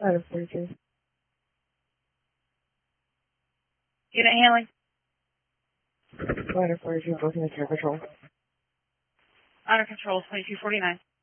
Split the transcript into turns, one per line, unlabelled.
Out of 42.
Unit handling.
Out of 42, booking the air patrol.
Under control, 2249.